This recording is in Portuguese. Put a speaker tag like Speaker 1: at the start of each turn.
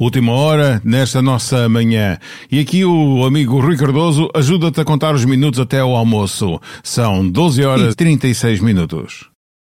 Speaker 1: última hora nesta nossa manhã. E aqui o amigo Rui Cardoso ajuda-te a contar os minutos até ao almoço. São 12 horas e 36 minutos.